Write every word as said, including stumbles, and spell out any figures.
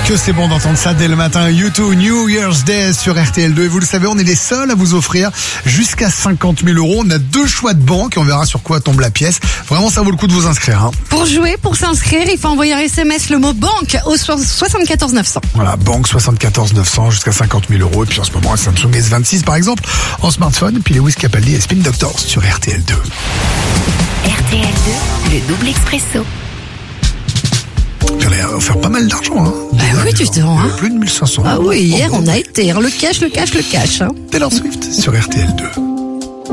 Que c'est bon d'entendre ça dès le matin. U deux, New Year's Day sur R T L deux. Et vous le savez, on est les seuls à vous offrir jusqu'à cinquante mille euros. On a deux choix de banque et on verra sur quoi tombe la pièce. Vraiment, ça vaut le coup de vous inscrire. Hein. Pour jouer, pour s'inscrire, il faut envoyer un S M S le mot banque au soixante-quatorze neuf cents. Voilà, banque soixante-quatorze neuf cents jusqu'à cinquante mille euros. Et puis en ce moment, un Samsung S vingt-six par exemple en smartphone. Et puis les Wiz Capaldi et Spin Doctors sur R T L deux. R T L deux, le double expresso. J'en ai offert pas mal d'argent. Hein. Bah oui, tu te rends. Hein. Plus de mille cinq cents. Ah oui, hier on a été. Le cash, le cash, le cash. Hein. Taylor Swift sur R T L deux.